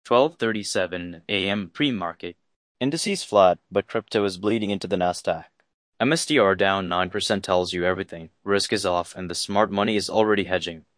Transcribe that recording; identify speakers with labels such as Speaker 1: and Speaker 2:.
Speaker 1: 12:37 a.m. pre-market.
Speaker 2: Indices flat, but crypto is bleeding into the Nasdaq.
Speaker 1: MSTR down 9% tells you everything. Risk is off and the smart money is already hedging.